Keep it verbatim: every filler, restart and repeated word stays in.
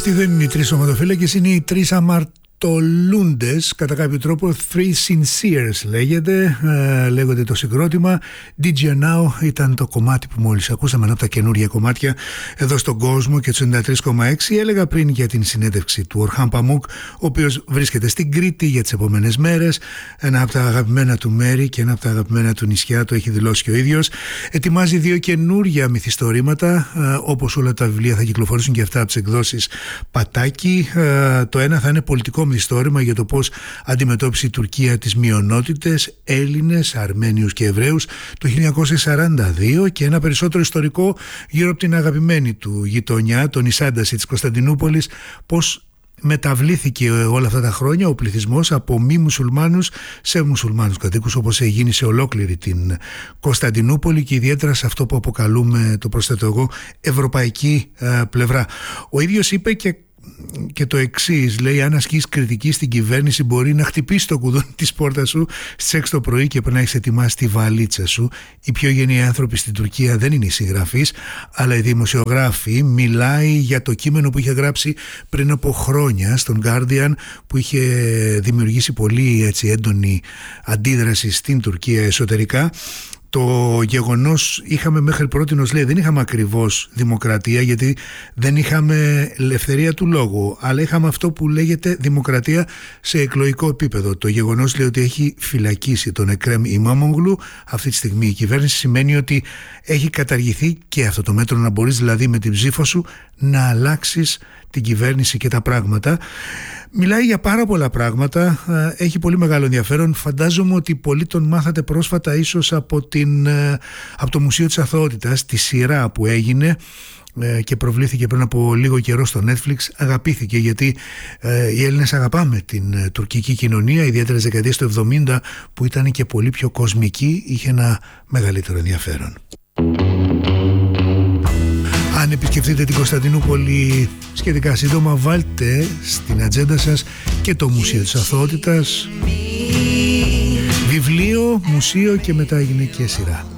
Αυτοί δεν είναι οι τρεις οματοφύλακες, είναι οι τρεις αμαρτωλούντες, κατά κάποιο τρόπο. Three Sinceres λέγεται, ε, λέγονται το συγκρότημα. Did You Know ήταν το κομμάτι που μόλις ακούσαμε, ένα από τα καινούργια κομμάτια εδώ στον κόσμο και του ενενήντα τρία κόμμα έξι. Έλεγα πριν για την συνέντευξη του Ορχάν Παμούκ, ο οποίος βρίσκεται στην Κρήτη για τις επόμενες μέρες. Ένα από τα αγαπημένα του μέρη και ένα από τα αγαπημένα του νησιά, το έχει δηλώσει και ο ίδιος. Ετοιμάζει δύο καινούργια μυθιστορήματα, ε, όπως όλα τα βιβλία θα κυκλοφορήσουν και αυτά από τις εκδόσεις Πατάκη. Ε, το ένα θα είναι πολιτικό μυθιστόρημα για το πώς αντιμετώπισε η Τουρκία τις μειονότητες Έλληνες, Αρμένιους και Εβραίους το χίλια εννιακόσια σαράντα δύο, και ένα περισσότερο ιστορικό γύρω από την αγαπημένη του γειτονιά, τον Ισάνταση της Κωνσταντινούπολης, πώς μεταβλήθηκε όλα αυτά τα χρόνια ο πληθυσμός από μη μουσουλμάνους σε μουσουλμάνους κατοίκους, όπως έγινε σε ολόκληρη την Κωνσταντινούπολη και ιδιαίτερα σε αυτό που αποκαλούμε, το προσθέτω εγώ, ευρωπαϊκή ε, πλευρά. Ο ίδιος είπε και Και το εξής, λέει: αν ασκείς κριτική στην κυβέρνηση, μπορεί να χτυπήσει το κουδούνι της πόρτας σου στις έξι το πρωί και πρέπει να έχεις ετοιμάσει τη βαλίτσα σου. Οι πιο γενναίοι άνθρωποι στην Τουρκία δεν είναι οι συγγραφείς, αλλά οι δημοσιογράφοι. Μιλάει για το κείμενο που είχε γράψει πριν από χρόνια στον Guardian, που είχε δημιουργήσει πολύ έτσι έντονη αντίδραση στην Τουρκία εσωτερικά. Το γεγονός, είχαμε μέχρι πρότινος, λέει, δεν είχαμε ακριβώς δημοκρατία, γιατί δεν είχαμε ελευθερία του λόγου, αλλά είχαμε αυτό που λέγεται δημοκρατία σε εκλογικό επίπεδο. Το γεγονός, λέει, ότι έχει φυλακίσει τον Εκρέμ Ιμάμογλου αυτή τη στιγμή η κυβέρνηση, σημαίνει ότι έχει καταργηθεί και αυτό το μέτρο, να μπορείς δηλαδή με την ψήφο σου να αλλάξεις την κυβέρνηση και τα πράγματα. Μιλάει για πάρα πολλά πράγματα, έχει πολύ μεγάλο ενδιαφέρον. Φαντάζομαι ότι πολλοί τον μάθατε πρόσφατα ίσως από, την, από το Μουσείο της Αθωότητας, τη σειρά που έγινε και προβλήθηκε πριν από λίγο καιρό στο Netflix. Αγαπήθηκε γιατί ε, οι Έλληνες αγαπάμε την ε, τουρκική κοινωνία, ιδιαίτερα στις δεκαετίες του εβδομήντα που ήταν και πολύ πιο κοσμική, είχε ένα μεγαλύτερο ενδιαφέρον. Αν επισκεφτείτε την Κωνσταντινούπολη σχετικά σύντομα, βάλτε στην ατζέντα σας και το Μουσείο της Αθωότητας. Βιβλίο, μουσείο και μετά έγινε και σειρά.